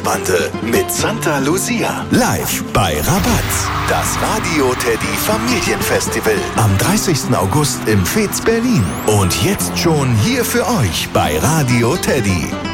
Teddy-Bande mit Santa Lucia. Live bei Rabatz. Das Radio Teddy Familienfestival. Am 30. August im Fez Berlin. Und jetzt schon hier für euch bei Radio Teddy.